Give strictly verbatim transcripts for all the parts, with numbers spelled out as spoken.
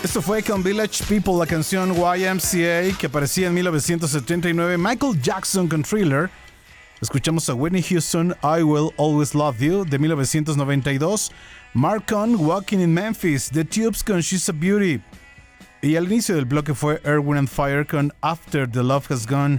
Esto fue con Village People, la canción Y M C A que aparecía en mil novecientos setenta y nueve. Michael Jackson con Thriller. Escuchamos a Whitney Houston, I Will Always Love You, de mil novecientos noventa y dos. Mark On, Walking in Memphis. The Tubes con She's a Beauty. Y al inicio del bloque fue Earth, Wind and Fire con After the Love Has Gone,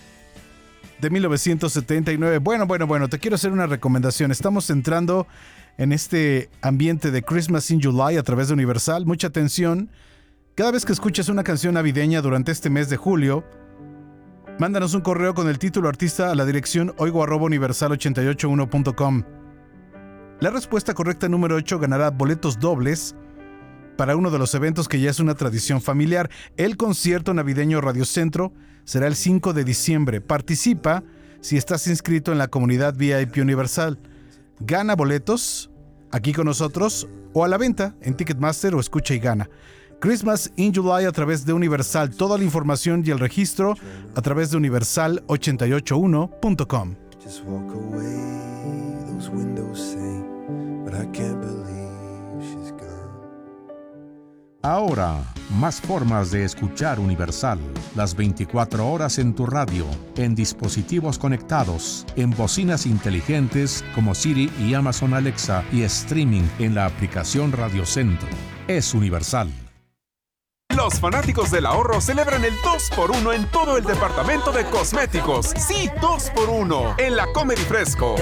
de mil novecientos setenta y nueve. Bueno, bueno, bueno, te quiero hacer una recomendación. Estamos entrando en este ambiente de Christmas in July a través de Universal. Mucha atención. Cada vez que escuches una canción navideña durante este mes de julio, mándanos un correo con el título artista a la dirección oigo arroba universal ochenta y ocho uno punto com. La respuesta correcta número ocho ganará boletos dobles para uno de los eventos que ya es una tradición familiar. El concierto navideño Radio Centro será el cinco de diciembre. Participa si estás inscrito en la comunidad V I P Universal. Gana boletos aquí con nosotros o a la venta en Ticketmaster o Escucha y Gana. Christmas in July a través de Universal. Toda la información y el registro a través de universal ochenta y ocho uno punto com. Just walk away, those windows say, but I can't believe she's gone. Ahora, más formas de escuchar Universal. Las veinticuatro horas en tu radio, en dispositivos conectados, en bocinas inteligentes como Siri y Amazon Alexa y streaming en la aplicación Radio Centro. Es Universal. Los fanáticos del ahorro celebran el dos por uno en todo el departamento de cosméticos. Sí, dos por uno en la Comedy Fresco.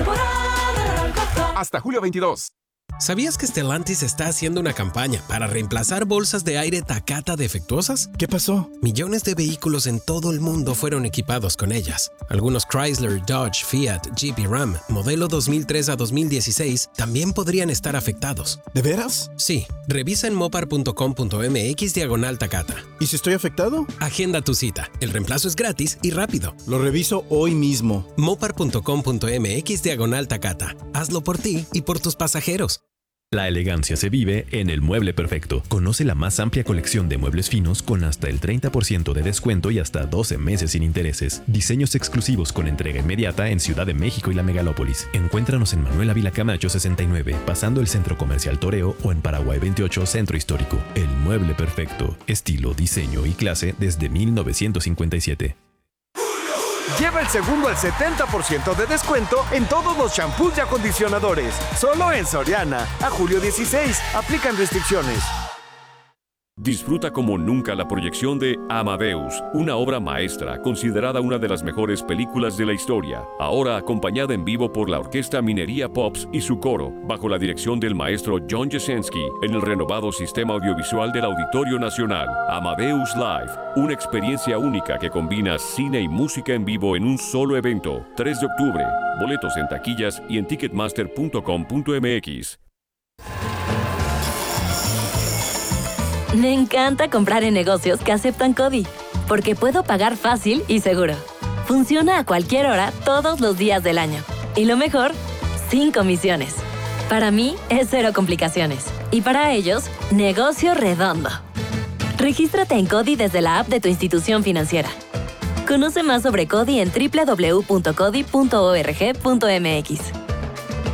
Hasta julio veintidós. ¿Sabías que Stellantis está haciendo una campaña para reemplazar bolsas de aire Takata defectuosas? ¿Qué pasó? Millones de vehículos en todo el mundo fueron equipados con ellas. Algunos Chrysler, Dodge, Fiat, Jeep y Ram, modelo dos mil tres a dos mil dieciséis, también podrían estar afectados. ¿De veras? Sí. Revisa en mopar punto com punto m x diagonal Takata. ¿Y si estoy afectado? Agenda tu cita. El reemplazo es gratis y rápido. Lo reviso hoy mismo. mopar punto com punto m x diagonal Takata. Hazlo por ti y por tus pasajeros. La elegancia se vive en El Mueble Perfecto. Conoce la más amplia colección de muebles finos con hasta el treinta por ciento de descuento y hasta doce meses sin intereses. Diseños exclusivos con entrega inmediata en Ciudad de México y la Megalópolis. Encuéntranos en Manuel Ávila Camacho sesenta y nueve, pasando el Centro Comercial Toreo, o en Paraguay veintiocho, Centro Histórico. El Mueble Perfecto. Estilo, diseño y clase desde mil novecientos cincuenta y siete. Lleva el segundo al setenta por ciento de descuento en todos los champús y acondicionadores. Solo en Soriana. A julio dieciséis. Aplican restricciones. Disfruta como nunca la proyección de Amadeus, una obra maestra considerada una de las mejores películas de la historia, ahora acompañada en vivo por la Orquesta Minería Pops y su coro, bajo la dirección del maestro John Jasenski, en el renovado sistema audiovisual del Auditorio Nacional. Amadeus Live, una experiencia única que combina cine y música en vivo en un solo evento. tres de octubre, boletos en taquillas y en ticketmaster punto com punto m x. Me encanta comprar en negocios que aceptan CODI, porque puedo pagar fácil y seguro. Funciona a cualquier hora, todos los días del año. Y lo mejor, sin comisiones. Para mí, es cero complicaciones. Y para ellos, negocio redondo. Regístrate en CODI desde la app de tu institución financiera. Conoce más sobre CODI en doble u doble u doble u punto codi punto org punto m x.